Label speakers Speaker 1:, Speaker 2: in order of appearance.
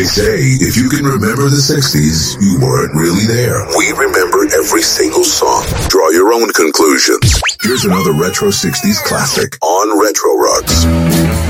Speaker 1: They say if you can remember the 60s, you weren't really there. We remember every single song. Draw your own conclusions. Here's another Retro 60s classic on Retro Rocks.